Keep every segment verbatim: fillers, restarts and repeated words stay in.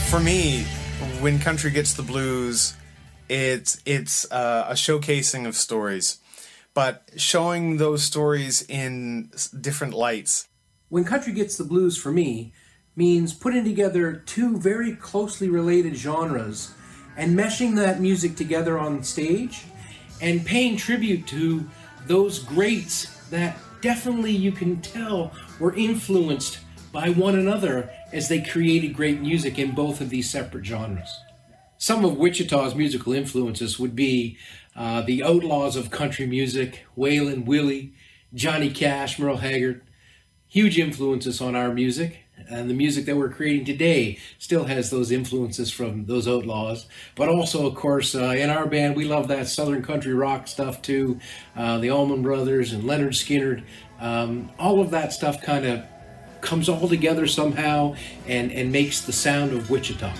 For me, when country gets the blues, it's it's uh, a showcasing of stories, but showing those stories in different lights. When country gets the blues, for me, means putting together two very closely related genres and meshing that music together on stage and paying tribute to those greats that definitely you can tell were influenced by one another as they created great music in both of these separate genres. Some of Wichita's musical influences would be uh, the outlaws of country music, Waylon Willie, Johnny Cash, Merle Haggard. Huge influences on our music, and the music that we're creating today still has those influences from those outlaws. But also, of course, uh, in our band, we love that Southern country rock stuff too. Uh, the Allman Brothers and Leonard Skinner. Um, all of that stuff kind of comes all together somehow and, and makes the sound of Wichita.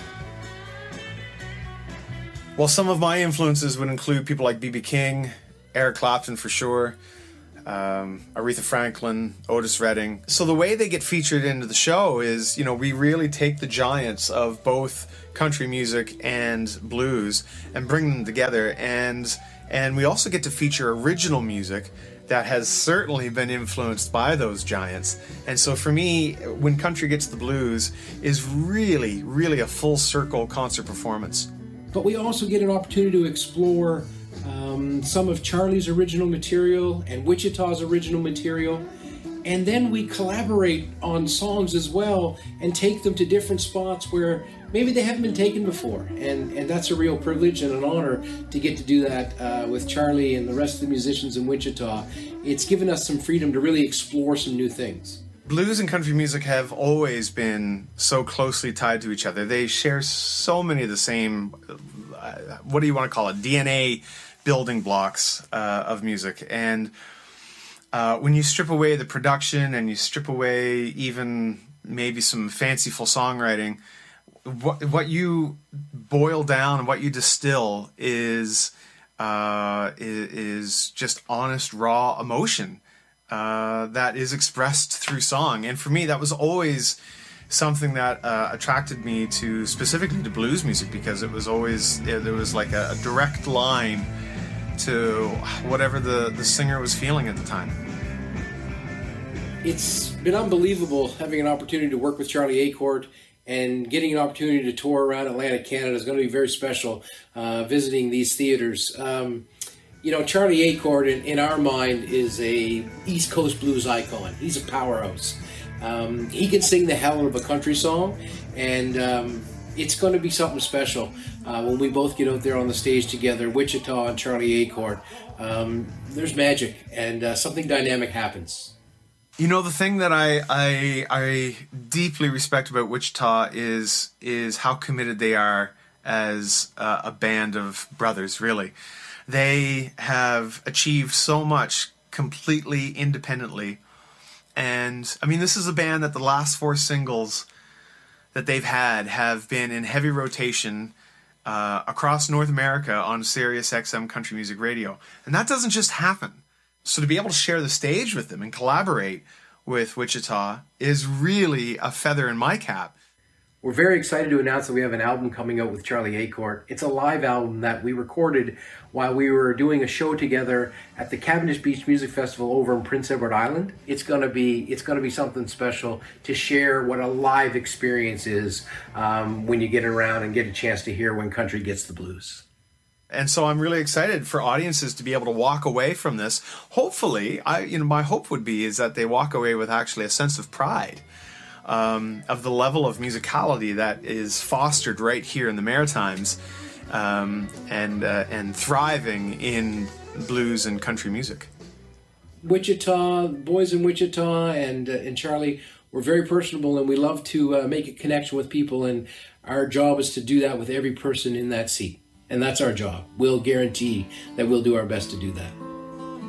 Well, some of my influences would include people like B B King, Eric Clapton for sure, um, Aretha Franklin, Otis Redding. So the way they get featured into the show is, you know, we really take the giants of both country music and blues and bring them together. And and we also get to feature original music that has certainly been influenced by those giants. And so for me, When Country Gets the Blues is really, really a full circle concert performance. But we also get an opportunity to explore um, some of Charlie's original material and Wichita's original material. And then we collaborate on songs as well and take them to different spots where maybe they haven't been taken before. And, and that's a real privilege and an honor to get to do that uh, with Charlie and the rest of the musicians in Wichita. It's given us some freedom to really explore some new things. Blues and country music have always been so closely tied to each other. They share so many of the same, uh, what do you want to call it, D N A building blocks uh, of music. And uh, when you strip away the production and you strip away even maybe some fanciful songwriting, what, what you boil down and what you distill is, uh, is, is just honest, raw emotion. Uh, that is expressed through song. And for me, that was always something that uh, attracted me to, specifically to blues music, because it was always, there was like a, a direct line to whatever the, the singer was feeling at the time. It's been unbelievable having an opportunity to work with Charlie Acord, and getting an opportunity to tour around Atlantic Canada is going to be very special, uh, visiting these theaters. Um, You know, Charlie Acord, in, in our mind, is a East Coast blues icon. He's a powerhouse. Um, he can sing the hell of a country song, and um, it's going to be something special uh, when we both get out there on the stage together, Wichita and Charlie Acord. Um, there's magic, and uh, something dynamic happens. You know, the thing that I, I I deeply respect about Wichita is is how committed they are as uh, a band of brothers, really. They have achieved so much completely independently. And, I mean, this is a band that the last four singles that they've had have been in heavy rotation uh, across North America on Sirius X M Country Music Radio. And that doesn't just happen. So to be able to share the stage with them and collaborate with Wichita is really a feather in my cap. We're very excited to announce that we have an album coming out with Charlie Acord. It's a live album that we recorded while we were doing a show together at the Cavendish Beach Music Festival over in Prince Edward Island. It's gonna be it's gonna be something special to share what a live experience is um, when you get around and get a chance to hear When Country Gets the Blues. And so I'm really excited for audiences to be able to walk away from this. Hopefully, I you know my hope would be is that they walk away with actually a sense of pride. Um, of the level of musicality that is fostered right here in the Maritimes, um, and uh, and thriving in blues and country music. Wichita, boys in Wichita, and uh, and Charlie, we're very personable, and we love to uh, make a connection with people. And our job is to do that with every person in that seat, and that's our job. We'll guarantee that we'll do our best to do that.